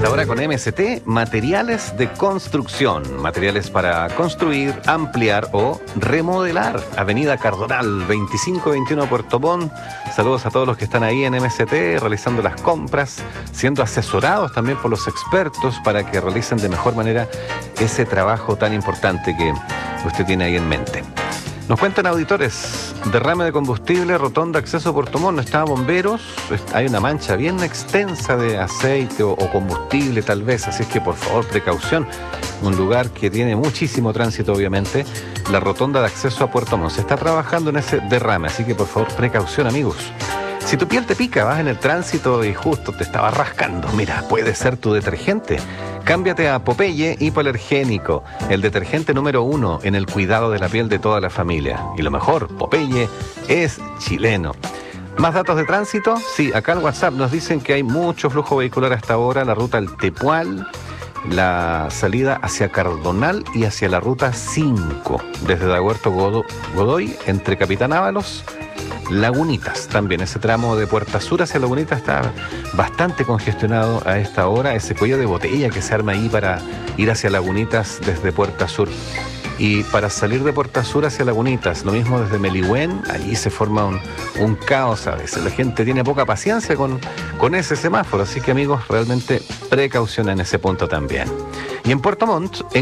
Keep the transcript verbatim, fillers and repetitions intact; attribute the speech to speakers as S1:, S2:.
S1: ahora con M S T, materiales de construcción, materiales para construir, ampliar o remodelar. Avenida Cardonal, veinticinco veintiuno Puerto Montt. Saludos a todos los que están ahí en M S T, realizando las compras, siendo asesorados también por los expertos para que realicen de mejor manera ese trabajo tan importante que usted tiene ahí en mente. Nos cuentan auditores, derrame de combustible, rotonda, acceso a Puerto Montt, no está bomberos, hay una mancha bien extensa de aceite o, o combustible tal vez, así es que por favor precaución, un lugar que tiene muchísimo tránsito obviamente, la rotonda de acceso a Puerto Montt, se está trabajando en ese derrame, así que por favor precaución amigos. Si tu piel te pica, vas en el tránsito y justo te estaba rascando, mira, puede ser tu detergente. Cámbiate a Popeye Hipoalergénico, el detergente número uno en el cuidado de la piel de toda la familia. Y lo mejor, Popeye es chileno. ¿Más datos de tránsito? Sí, acá en WhatsApp nos dicen que hay mucho flujo vehicular hasta ahora, la ruta El Tepual, la salida hacia Cardonal y hacia la ruta cinco, desde Daguerto Godoy, entre Capitán Ábalos, Lagunitas, también ese tramo de Puerta Sur hacia Lagunitas está bastante congestionado a esta hora, ese cuello de botella que se arma ahí para ir hacia Lagunitas desde Puerta Sur. Y para salir de Puerta Sur hacia Lagunitas, lo mismo desde Melihuén, allí se forma un, un caos a veces. La gente tiene poca paciencia con, con ese semáforo, así que amigos, realmente precaución en ese punto también. Y en Puerto Montt, en